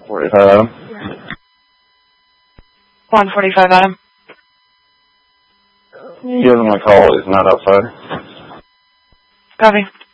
145, Adam. 145, Adam. He doesn't want to call. He's not outside. Copy.